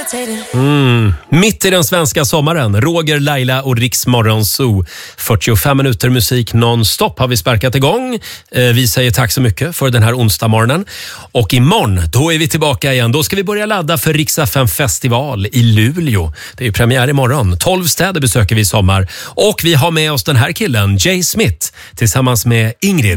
Mitt i den svenska sommaren, Roger, Laila och Riks Morgonzoo. 45 minuter musik non-stop har vi sparkat igång. Vi säger tack så mycket för den här onsdag morgonen. Och imorgon, då är vi tillbaka igen. Då ska vi börja ladda för Rix FM festival i Luleå. Det är ju premiär imorgon. 12 städer besöker vi i sommar. Och vi har med oss den här killen, Jay Smith, tillsammans med Ingrid.